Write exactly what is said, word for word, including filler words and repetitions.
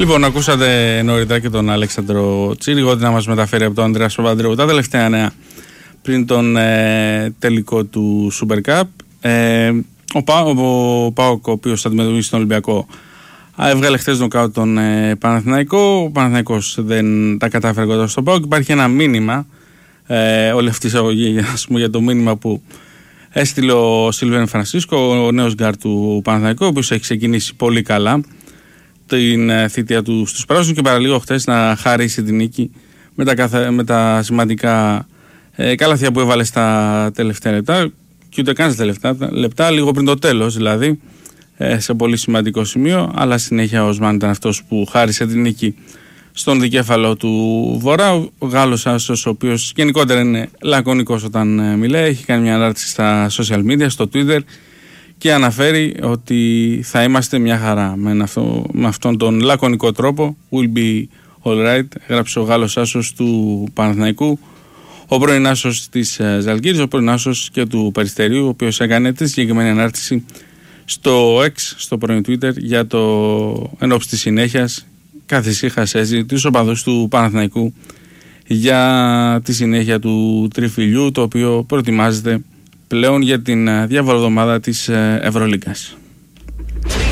Λοιπόν, ακούσατε νωρίτερα και τον Αλέξανδρο Τσίριγο να μας μεταφέρει από τον Ανδρέα Παπανδρέου τα τελευταία νέα πριν τον ε, τελικό του Super Cup. Ε, ο, Πα, ο, ο Πάοκ, ο οποίος θα αντιμετωπίσει τον Ολυμπιακό, έβγαλε χθες νοκάουτ τον ε, Παναθηναϊκό. Ο Παναθηναϊκός δεν τα κατάφερε κοντά στον Πάοκ. Υπάρχει ένα μήνυμα, ε, όλη αυτή η εισαγωγή για το μήνυμα που έστειλε ο Σίλβεν Φρανσίσκο, ο νέος γκάρ του Παναθηναϊκού, ο οποίος έχει ξεκινήσει πολύ καλά την θητεία του στους πράσινους και παραλίγο χθες να χαρίσει την νίκη με τα, καθα... με τα σημαντικά ε, καλάθια που έβαλε στα τελευταία λεπτά και ούτε καν στα τελευταία λεπτά, λίγο πριν το τέλος δηλαδή, ε, σε πολύ σημαντικό σημείο, αλλά συνέχεια ο Οσμάν ήταν αυτός που χάρισε την νίκη στον δικέφαλο του Βορρά. Ο Γάλλος άσος, ο οποίος γενικότερα είναι λακωνικός όταν ε, μιλάει, έχει κάνει μια ανάρτηση στα social media, στο Twitter, και αναφέρει ότι θα είμαστε μια χαρά με, αυτό, με αυτόν τον λακωνικό τρόπο. Will be alright, έγραψε ο Γάλλος άσος του Παναθηναϊκού, ο πρώην άσος της Ζαλγκίρης, ο πρώην άσος και του Περιστερίου, ο οποίος έκανε τη συγκεκριμένη ανάρτηση στο X, στο πρώην Twitter, για το ενόψει της συνέχειας καθησύχασε έτσι τους οπαδούς του Παναθηναϊκού για τη συνέχεια του τριφυλιού, το οποίο προετοιμάζεται πλέον για την διάβολη εβδομάδα της Ευρωλίγκας.